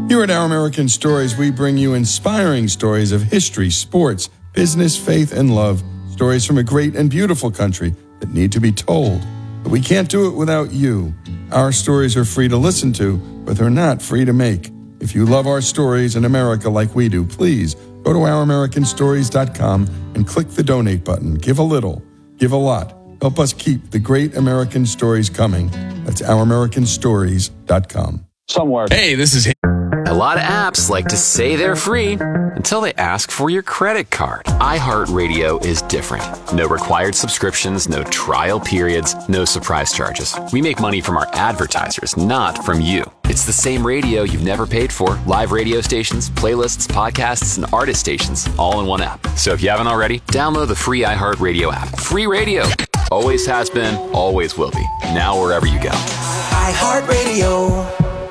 Here at Our American Stories, we bring you inspiring stories of history, sports, business, faith, and love. Stories from a great and beautiful country that need to be told. But we can't do it without you. Our stories are free to listen to, but they're not free to make. If you love our stories in America like we do, please go to ouramericanstories.com and click the donate button. Give a little, give a lot. Help us keep the great American stories coming. That's ouramericanstories.com. Somewhere. Hey, this is... A lot of apps like to say they're free until they ask for your credit card. iHeartRadio is different. No required subscriptions, no trial periods, no surprise charges. We make money from our advertisers, not from you. It's the same radio you've never paid for. Live radio stations, playlists, podcasts, and artist stations, all in one app. So if you haven't already, download the free iHeartRadio app. Free radio. Always has been, always will be. Now wherever you go. iHeartRadio.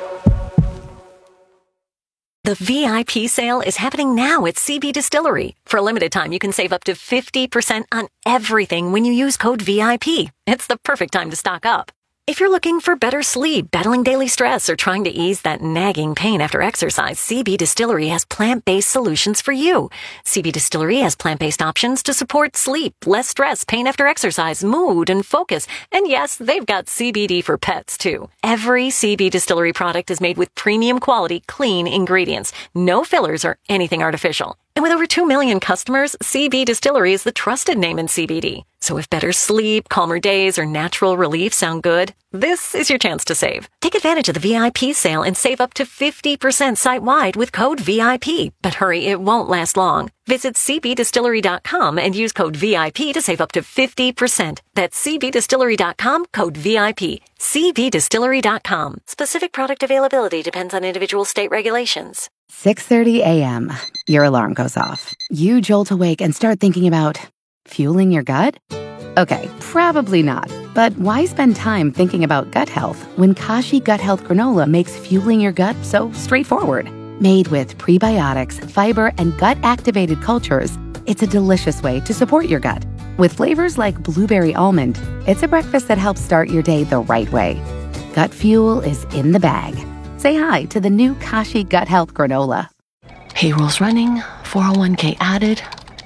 The VIP sale is happening now at CB Distillery. For a limited time, you can save up to 50% on everything when you use code VIP. It's the perfect time to stock up. If you're looking for better sleep, battling daily stress, or trying to ease that nagging pain after exercise, CB Distillery has plant-based solutions for you. CB Distillery has plant-based options to support sleep, less stress, pain after exercise, mood, and focus. And yes, they've got CBD for pets, too. Every CB Distillery product is made with premium quality, clean ingredients. No fillers or anything artificial. And with over 2 million customers, CB Distillery is the trusted name in CBD. So if better sleep, calmer days, or natural relief sound good, this is your chance to save. Take advantage of the VIP sale and save up to 50% site-wide with code VIP. But hurry, it won't last long. Visit cbdistillery.com and use code VIP to save up to 50%. That's cbdistillery.com, code VIP. cbdistillery.com. Specific product availability depends on individual state regulations. 6:30 a.m. Your alarm goes off. You jolt awake and start thinking about fueling your gut? Okay, probably not. But why spend time thinking about gut health when Kashi Gut Health Granola makes fueling your gut so straightforward? Made with prebiotics, fiber, and gut-activated cultures, it's a delicious way to support your gut. With flavors like blueberry almond, it's a breakfast that helps start your day the right way. Gut fuel is in the bag. Say hi to the new Kashi Gut Health Granola. Payroll's running, 401k added.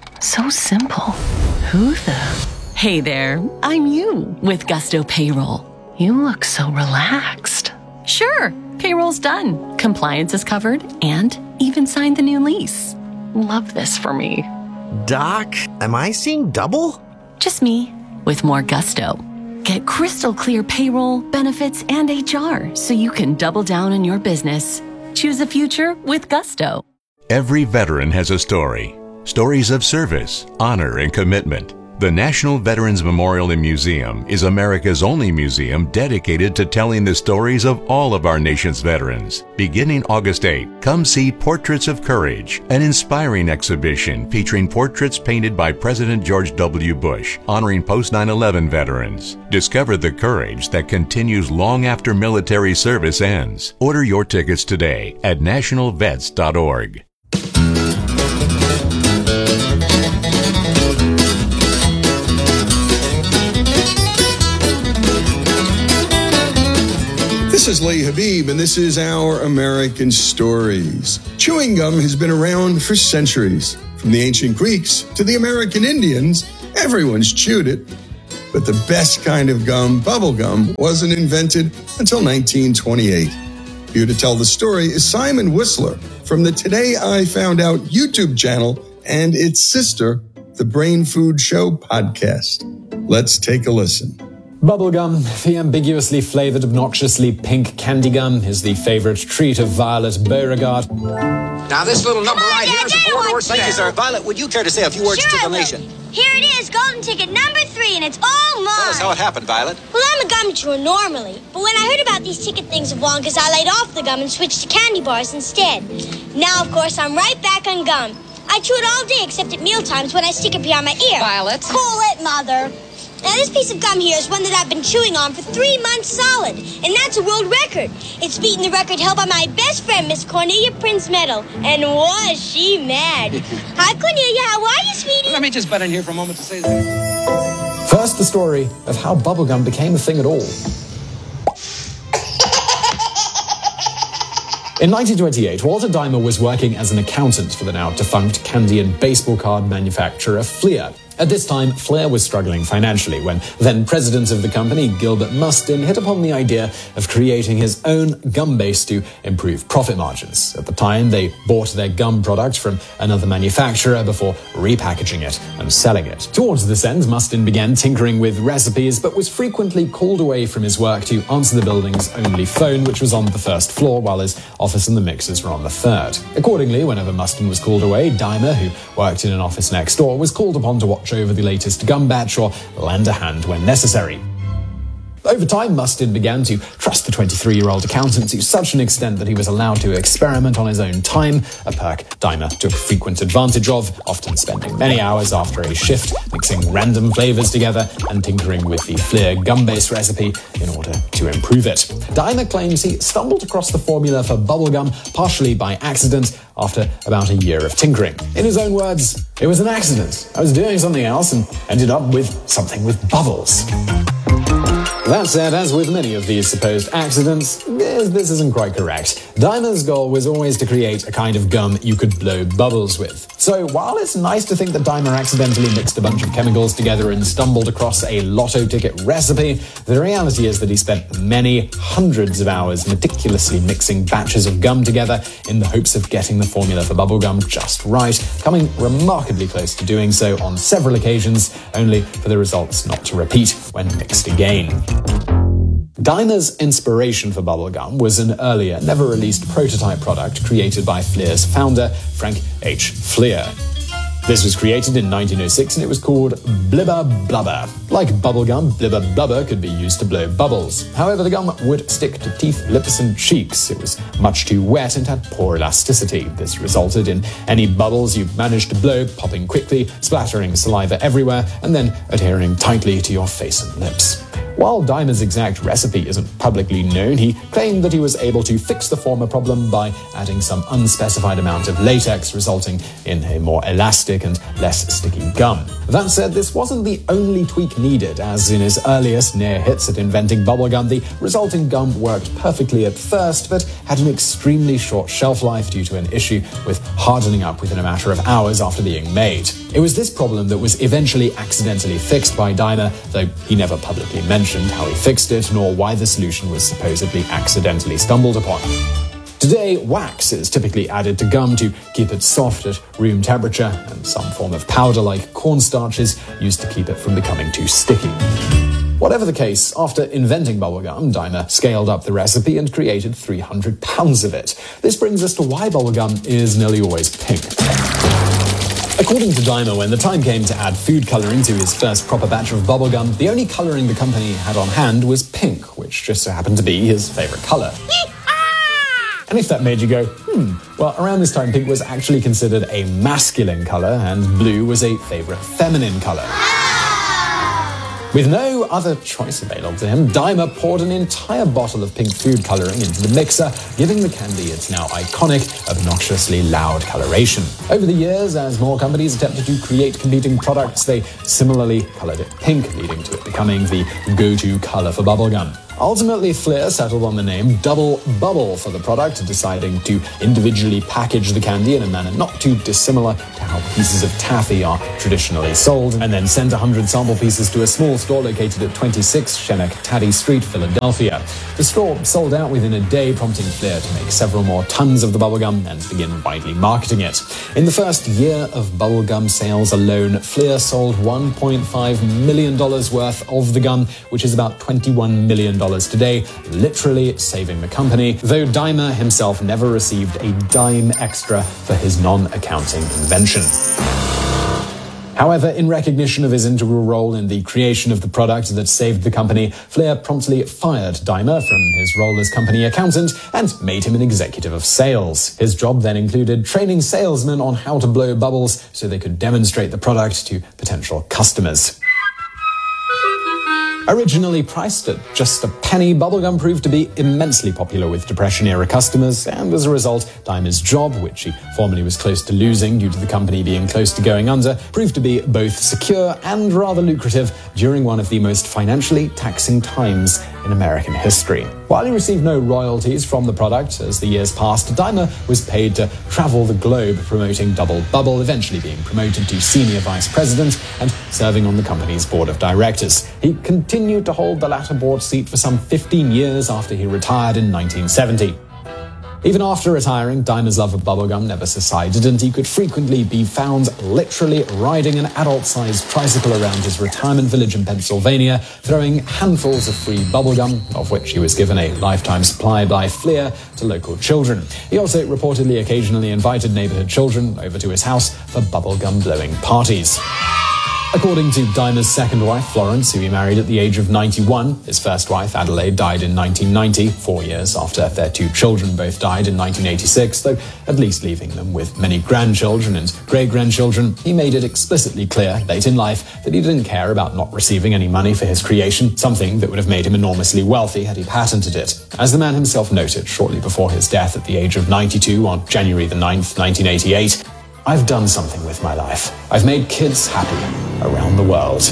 So simple. Who the... Hey there, I'm you with Gusto Payroll. You look so relaxed. Sure, payroll's done. Compliance is covered and even signed the new lease. Love this for me. Doc, am I seeing double? Just me with more gusto. Get crystal clear payroll, benefits, and HR so you can double down on your business. Choose a future with Gusto. Every veteran has a story. Stories of service, honor, and commitment. The National Veterans Memorial and Museum is America's only museum dedicated to telling the stories of all of our nation's veterans. Beginning August 8, come see Portraits of Courage, an inspiring exhibition featuring portraits painted by President George W. Bush, honoring post-9/11 veterans. Discover the courage that continues long after military service ends. Order your tickets today at nationalvets.org. This is Lee Habib, and this is Our American Stories. Chewing gum has been around for centuries. From the ancient Greeks to the American Indians, everyone's chewed it. But the best kind of gum, bubble gum, wasn't invented until 1928. Here to tell the story is Simon Whistler from the Today I Found Out YouTube channel and its sister, the Brain Food Show podcast. Let's take a listen. Bubblegum, the ambiguously flavored, obnoxiously pink candy gum, is the favorite treat of Violet Beauregard. Now, this little number right here is a four-door sedan. Thank you, sir. Violet, would you care to say a few words to the nation? Here it is, golden ticket number 3, and it's all mine. Tell us how it happened, Violet. Well, I'm a gum chewer normally, but when I heard about these ticket things of Wonka's, I laid off the gum and switched to candy bars instead. Now, of course, I'm right back on gum. I chew it all day except at mealtimes when I stick it behind my ear. Violet. Cool it, Mother. Now, this piece of gum here is one that I've been chewing on for 3 months solid, and that's a world record. It's beaten the record held by my best friend, Miss Cornelia Prince Meadow, and was she mad. Hi, Cornelia. How are you, sweetie? Let me just butt in here for a moment to say that. First, the story of how bubblegum became a thing at all. In 1928, Walter Dymer was working as an accountant for the now defunct candy and baseball card manufacturer Fleer. At this time, Fleer was struggling financially when then president of the company, Gilbert Mustin, hit upon the idea of creating his own gum base to improve profit margins. At the time, they bought their gum product from another manufacturer before repackaging it and selling it. Towards this end, Mustin began tinkering with recipes, but was frequently called away from his work to answer the building's only phone, which was on the first floor, while his office and the mixers were on the third. Accordingly, whenever Mustin was called away, Dymer, who worked in an office next door, was called upon to watch over the latest gum batch or lend a hand when necessary. Over time, Mustin began to trust the 23-year-old accountant to such an extent that he was allowed to experiment on his own time, a perk Dymer took frequent advantage of, often spending many hours after a shift mixing random flavors together and tinkering with the Fleer gum base recipe in order to improve it. Dymer claims he stumbled across the formula for bubblegum partially by accident after about a year of tinkering. In his own words, "It was an accident. I was doing something else and ended up with something with bubbles." That said, as with many of these supposed accidents, this isn't quite correct. Dymer's goal was always to create a kind of gum you could blow bubbles with. So while it's nice to think that Dymer accidentally mixed a bunch of chemicals together and stumbled across a lotto ticket recipe, the reality is that he spent many hundreds of hours meticulously mixing batches of gum together in the hopes of getting the formula for bubblegum just right, coming remarkably close to doing so on several occasions, only for the results not to repeat when mixed again. Dymer's inspiration for bubblegum was an earlier, never-released prototype product created by Fleer's founder, Frank H. Fleer. This was created in 1906 and it was called Blibber Blubber. Like bubblegum, Blibber Blubber could be used to blow bubbles. However, the gum would stick to teeth, lips and cheeks. It was much too wet and had poor elasticity. This resulted in any bubbles you managed to blow popping quickly, splattering saliva everywhere, and then adhering tightly to your face and lips. While Dymer's exact recipe isn't publicly known, he claimed that he was able to fix the former problem by adding some unspecified amount of latex, resulting in a more elastic and less sticky gum. That said, this wasn't the only tweak needed, as in his earliest near hits at inventing bubblegum, the resulting gum worked perfectly at first, but had an extremely short shelf life due to an issue with hardening up within a matter of hours after being made. It was this problem that was eventually accidentally fixed by Dymer, though he never publicly mentioned how he fixed it, nor why the solution was supposedly accidentally stumbled upon. Today, wax is typically added to gum to keep it soft at room temperature, and some form of powder like cornstarch is used to keep it from becoming too sticky. Whatever the case, after inventing bubblegum, Dymer scaled up the recipe and created 300 pounds of it. This brings us to why bubblegum is nearly always pink. According to Dymer, when the time came to add food coloring to his first proper batch of bubblegum, the only coloring the company had on hand was pink, which just so happened to be his favorite color. And if that made you go, well, around this time, pink was actually considered a masculine color and blue was a favorite feminine color. With no other choice available to him, Dymer poured an entire bottle of pink food coloring into the mixer, giving the candy its now iconic, obnoxiously loud coloration. Over the years, as more companies attempted to create competing products, they similarly colored it pink, leading to it becoming the go-to color for bubblegum. Ultimately, Fleer settled on the name Double Bubble for the product, deciding to individually package the candy in a manner not too dissimilar to how pieces of taffy are traditionally sold, and then sent 100 sample pieces to a small store located at 26 Schenectady Street, Philadelphia. The store sold out within a day, prompting Fleer to make several more tons of the bubblegum and begin widely marketing it. In the first year of bubblegum sales alone, Fleer sold $1.5 million worth of the gum, which is about $21 million today, literally saving the company, though Dymer himself never received a dime extra for his non-accounting invention. However, in recognition of his integral role in the creation of the product that saved the company, Fleer promptly fired Dymer from his role as company accountant and made him an executive of sales. His job then included training salesmen on how to blow bubbles so they could demonstrate the product to potential customers. Originally priced at just a penny, bubblegum proved to be immensely popular with Depression-era customers, and as a result, Dymer's job, which he formerly was close to losing due to the company being close to going under, proved to be both secure and rather lucrative during one of the most financially taxing times in in American history. While he received no royalties from the product, as the years passed, Dimer was paid to travel the globe promoting Double Bubble, eventually being promoted to senior vice president and serving on the company's board of directors. He continued to hold the latter board seat for some 15 years after he retired in 1970. Even after retiring, Dimer's love of bubblegum never subsided, and he could frequently be found literally riding an adult-sized tricycle around his retirement village in Pennsylvania, throwing handfuls of free bubblegum, of which he was given a lifetime supply by Fleer, to local children. He also reportedly occasionally invited neighborhood children over to his house for bubblegum-blowing parties. According to Dimer's second wife, Florence, who he married at the age of 91, his first wife, Adelaide, died in 1990, 4 years after their 2 children both died in 1986, though at least leaving them with many grandchildren and great-grandchildren. He made it explicitly clear late in life that he didn't care about not receiving any money for his creation, something that would have made him enormously wealthy had he patented it. As the man himself noted shortly before his death at the age of 92 on January the 9th, 1988, "I've done something with my life. I've made kids happy around the world."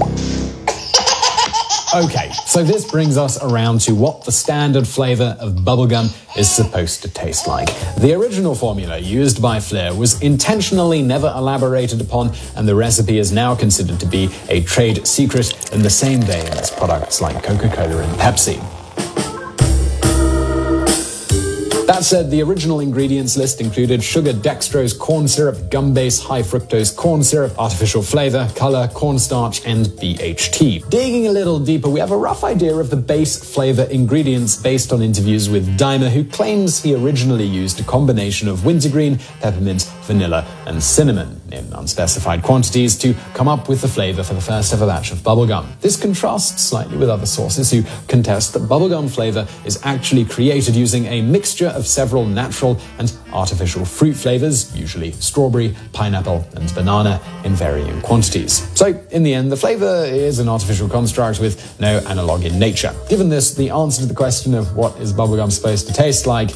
Okay, so this brings us around to what the standard flavor of bubblegum is supposed to taste like. The original formula used by Fleer was intentionally never elaborated upon, and the recipe is now considered to be a trade secret in the same vein as products like Coca-Cola and Pepsi. That said, the original ingredients list included sugar, dextrose, corn syrup, gum base, high fructose corn syrup, artificial flavor, color, cornstarch, and BHT. Digging a little deeper, we have a rough idea of the base flavor ingredients based on interviews with Dimer, who claims he originally used a combination of wintergreen, peppermint, vanilla, and cinnamon in unspecified quantities to come up with the flavor for the first ever batch of bubblegum. This contrasts slightly with other sources who contest that bubblegum flavor is actually created using a mixture of several natural and artificial fruit flavors, usually strawberry, pineapple, and banana, in varying quantities. So, in the end, the flavor is an artificial construct with no analog in nature. Given this, the answer to the question of what is bubblegum supposed to taste like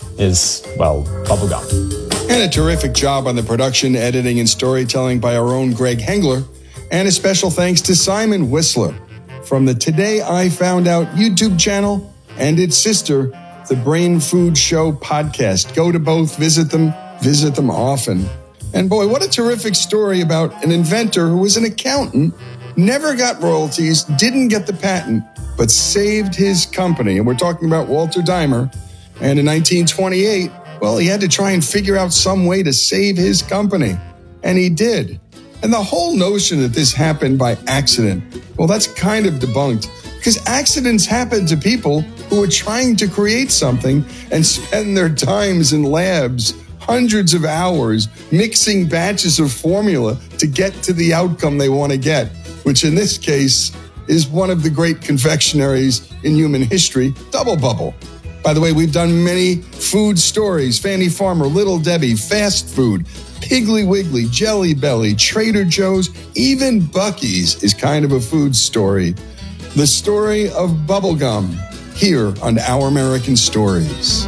is, well, bubblegum. And a terrific job on the production, editing, and storytelling by our own Greg Hengler. And a special thanks to Simon Whistler from the Today I Found Out YouTube channel and its sister, the Brain Food Show podcast. Go to both, visit them often. And boy, what a terrific story about an inventor who was an accountant, never got royalties, didn't get the patent, but saved his company. And we're talking about Walter Dimer. And in 1928, well, he had to try and figure out some way to save his company. And he did. And the whole notion that this happened by accident, well, that's kind of debunked. Because accidents happen to people who are trying to create something and spend their times in labs, hundreds of hours, mixing batches of formula to get to the outcome they want to get, which in this case is one of the great confectionaries in human history, Double Bubble. By the way, we've done many food stories: Fannie Farmer, Little Debbie, fast food, Piggly Wiggly, Jelly Belly, Trader Joe's, even Buc-ee's is kind of a food story. The story of bubblegum here on Our American Stories.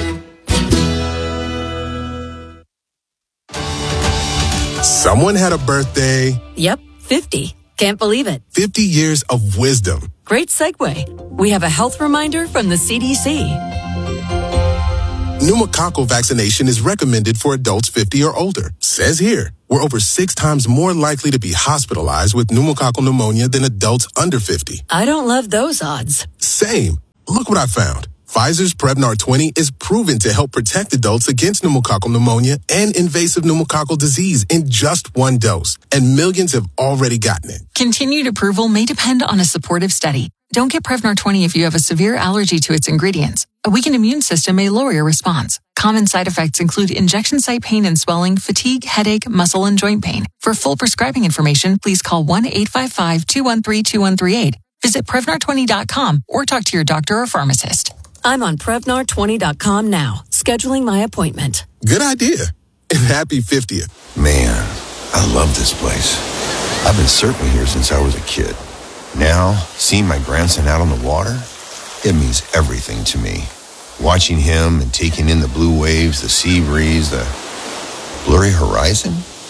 Someone had a birthday. Yep, 50. Can't believe it. 50 years of wisdom. Great segue. We have a health reminder from the CDC. Pneumococcal vaccination is recommended for adults 50 or older. Says here, we're over 6 times more likely to be hospitalized with pneumococcal pneumonia than adults under 50. I don't love those odds. Same. Look what I found. Pfizer's Prevnar 20 is proven to help protect adults against pneumococcal pneumonia and invasive pneumococcal disease in just 1 dose, and millions have already gotten it. Continued approval may depend on a supportive study. Don't get Prevnar 20 if you have a severe allergy to its ingredients. A weakened immune system may lower your response. Common side effects include injection site pain and swelling, fatigue, headache, muscle, and joint pain. For full prescribing information, please call 1-855-213-2138. Visit Prevnar20.com or talk to your doctor or pharmacist. I'm on Prevnar20.com now, scheduling my appointment. Good idea. And happy 50th. Man, I love this place. I've been surfing here since I was a kid. Now, seeing my grandson out on the water, it means everything to me. Watching him and taking in the blue waves, the sea breeze, the blurry horizon.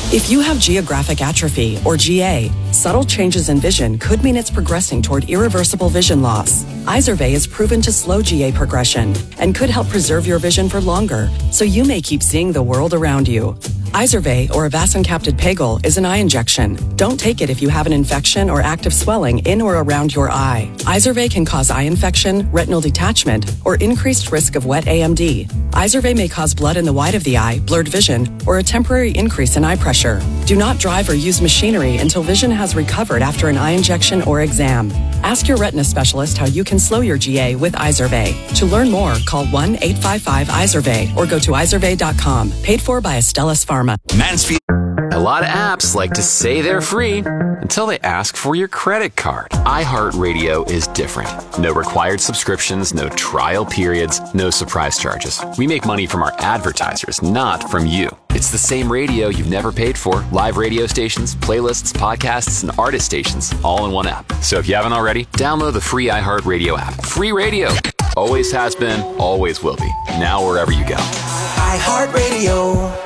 If you have geographic atrophy, or GA, subtle changes in vision could mean it's progressing toward irreversible vision loss. Izervay is proven to slow GA progression and could help preserve your vision for longer, so you may keep seeing the world around you. Izervay, or avacincaptad pegol, is an eye injection. Don't take it if you have an infection or active swelling in or around your eye. Izervay can cause eye infection, retinal detachment, or increased risk of wet AMD. Izervay may cause blood in the white of the eye, blurred vision, or a temporary increase in eye pressure. Do not drive or use machinery until vision has recovered after an eye injection or exam. Ask your retina specialist how you can slow your GA with Izervay. To learn more, call 1-855-IZERVAY or go to izervay.com. Paid for by Astellas Pharma. Mansfield. A lot of apps like to say they're free until they ask for your credit card. iHeartRadio is different. No required subscriptions, no trial periods, no surprise charges. We make money from our advertisers, not from you. It's the same radio you've never paid for. Live radio stations, playlists, podcasts, and artist stations, all in one app. So if you haven't already, download the free iHeartRadio app. Free radio. Always has been, always will be. Now wherever you go. iHeartRadio.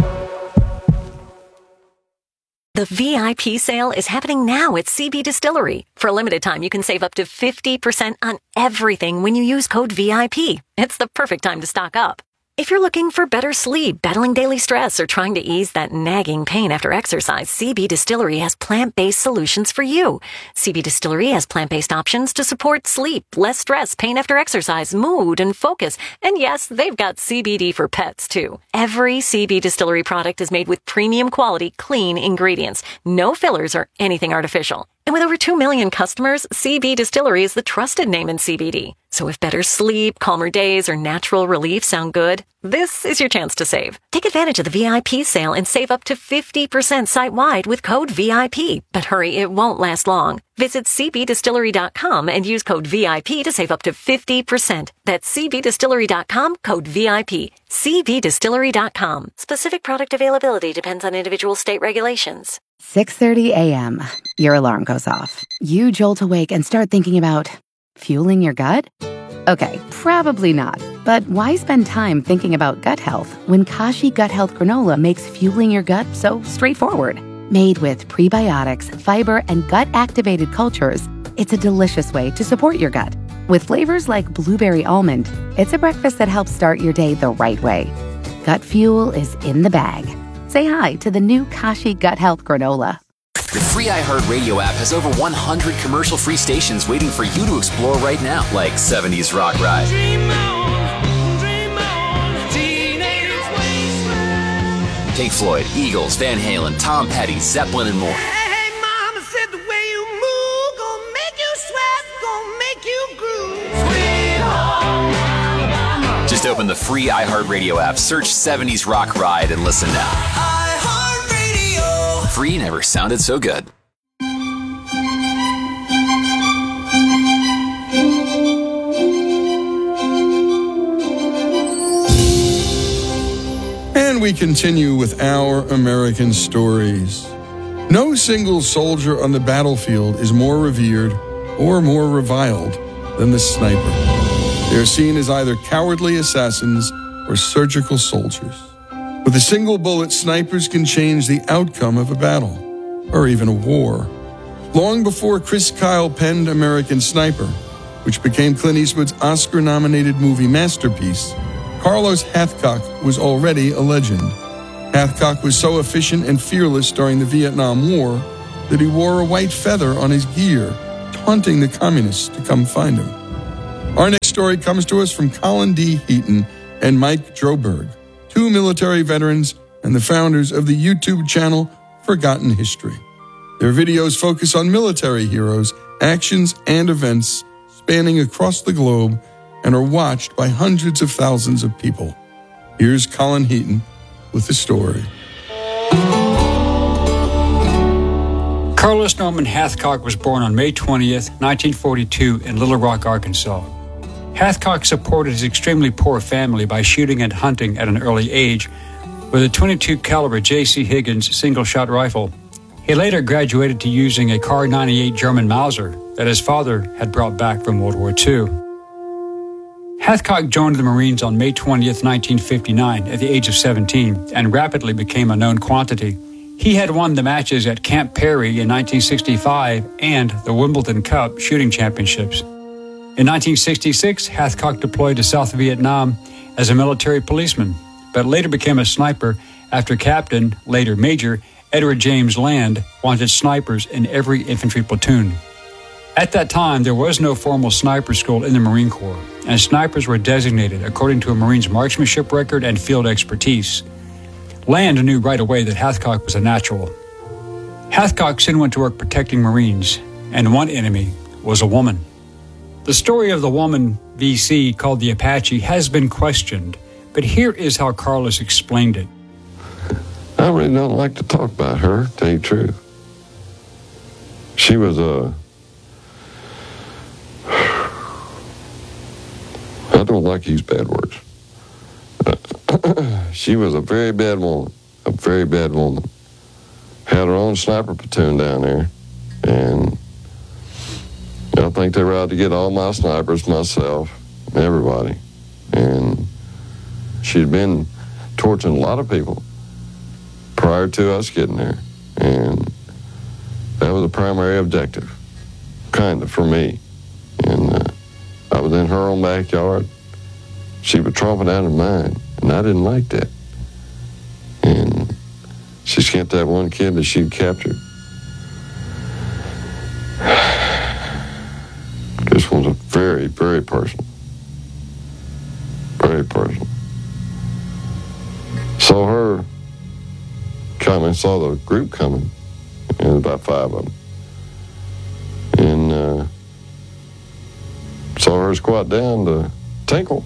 The VIP sale is happening now at CB Distillery. For a limited time, you can save up to 50% on everything when you use code VIP. It's the perfect time to stock up. If you're looking for better sleep, battling daily stress, or trying to ease that nagging pain after exercise, CB Distillery has plant-based solutions for you. CB Distillery has plant-based options to support sleep, less stress, pain after exercise, mood, and focus. And yes, they've got CBD for pets, too. Every CB Distillery product is made with premium quality, clean ingredients. No fillers or anything artificial. And with over 2 million customers, CB Distillery is the trusted name in CBD. So if better sleep, calmer days, or natural relief sound good, this is your chance to save. Take advantage of the VIP sale and save up to 50% site-wide with code VIP. But hurry, it won't last long. Visit cbdistillery.com and use code VIP to save up to 50%. That's cbdistillery.com, code VIP. cbdistillery.com. Specific product availability depends on individual state regulations. 6:30 a.m. Your alarm goes off. You jolt awake and start thinking about fueling your gut? Okay, probably not. But why spend time thinking about gut health when Kashi Gut Health Granola makes fueling your gut so straightforward? Made with prebiotics, fiber, and gut-activated cultures, it's a delicious way to support your gut. With flavors like blueberry almond, it's a breakfast that helps start your day the right way. Gut fuel is in the bag. Say hi to the new Kashi Gut Health Granola. The free iHeartRadio app has over 100 commercial-free stations waiting for you to explore right now, like 70s Rock Ride. Pink Floyd, Eagles, Van Halen, Tom Petty, Zeppelin, and more. Hey, mama said the way you move, gonna make you sweat, gonna make you groove. Sweet home Alabama. Just open the free iHeartRadio app, search 70s Rock Ride, and listen now. iHeartRadio. Free never sounded so good. And we continue with our American stories. No single soldier on the battlefield is more revered or more reviled than the sniper. They are seen as either cowardly assassins or surgical soldiers. With a single bullet, snipers can change the outcome of a battle, or even a war. Long before Chris Kyle penned American Sniper, which became Clint Eastwood's Oscar-nominated movie masterpiece, Carlos Hathcock was already a legend. Hathcock was so efficient and fearless during the Vietnam War that he wore a white feather on his gear, taunting the communists to come find him. Our next story comes to us from Colin D. Heaton and Mike Droberg, two military veterans and the founders of the YouTube channel Forgotten History. Their videos focus on military heroes, actions, and events spanning across the globe and are watched by hundreds of thousands of people. Here's Colin Heaton with the story. Carlos Norman Hathcock was born on May 20th, 1942 in Little Rock, Arkansas. Hathcock supported his extremely poor family by shooting and hunting at an early age with a .22 caliber J.C. Higgins single-shot rifle. He later graduated to using a Kar 98 German Mauser that his father had brought back from World War II. Hathcock joined the Marines on May 20th, 1959 at the age of 17 and rapidly became a known quantity. He had won the matches at Camp Perry in 1965 and the Wimbledon Cup shooting championships. In 1966, Hathcock deployed to South Vietnam as a military policeman, but later became a sniper after Captain, later Major, Edward James Land wanted snipers in every infantry platoon. At that time, there was no formal sniper school in the Marine Corps, and snipers were designated according to a Marine's marksmanship record and field expertise. Land knew right away that Hathcock was a natural. Hathcock soon went to work protecting Marines, and one enemy was a woman. The story of the woman VC called the Apache has been questioned, but here is how Carlos explained it. I really don't like to talk about her, to tell you the truth. She was I don't like to use bad words. She was a very bad woman, Had her own sniper platoon down there, and I think they were out to get all my snipers, myself, everybody. And she'd been torturing a lot of people prior to us getting there. And that was the primary objective, kind of, for me. And I was in her own backyard. She was tromping out of mine, and I didn't like that. And she sent that one kid that she'd captured. This one's a very, very personal. Very personal. Saw her coming, saw the group coming, and about 5 of them. And saw her squat down to tinkle.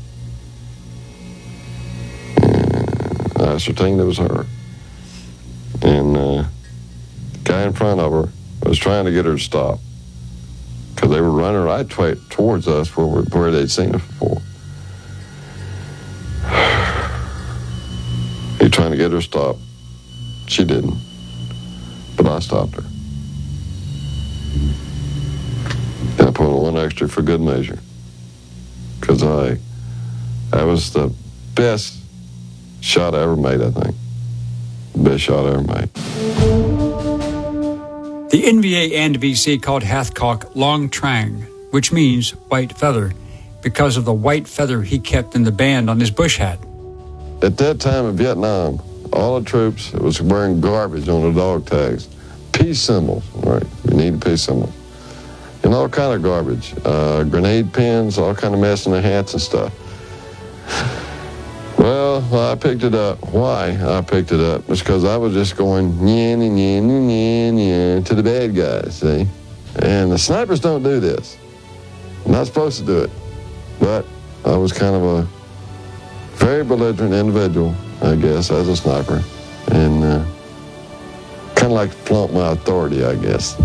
And I ascertained it was her. And the guy in front of her was trying to get her to stop, because they were running right towards us where they'd seen us before. He trying to get her to stop. She didn't. But I stopped her. And I put on one extra for good measure. Because that was the best shot I ever made, I think. Best shot I ever made. The NVA and VC called Hathcock Long Trang, which means white feather, because of the white feather he kept in the band on his bush hat. At that time in Vietnam, all the troops was wearing garbage on the dog tags. Peace symbols, right? We need a peace symbol. And all kind of garbage. Grenade pins, all kind of mess in the hats and stuff. Well, I picked it up. Why I picked it up was because I was just going to the bad guys, see? And the snipers don't do this. I'm not supposed to do it. But I was kind of a very belligerent individual, I guess, as a sniper. And kind of like to flaunt my authority, I guess.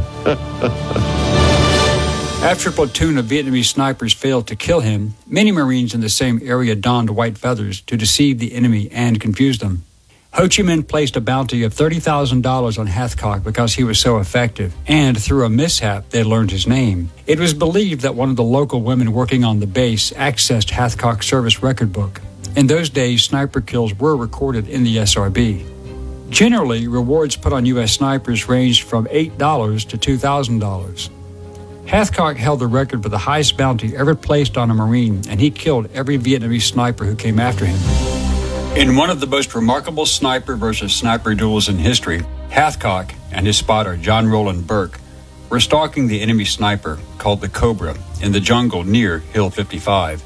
After a platoon of Vietnamese snipers failed to kill him, many Marines in the same area donned white feathers to deceive the enemy and confuse them. Ho Chi Minh placed a bounty of $30,000 on Hathcock because he was so effective, and through a mishap, they learned his name. It was believed that one of the local women working on the base accessed Hathcock's service record book. In those days, sniper kills were recorded in the SRB. Generally, rewards put on U.S. snipers ranged from $8 to $2,000. Hathcock held the record for the highest bounty ever placed on a Marine, and he killed every Vietnamese sniper who came after him. In one of the most remarkable sniper versus sniper duels in history, Hathcock and his spotter, John Roland Burke, were stalking the enemy sniper, called the Cobra, in the jungle near Hill 55.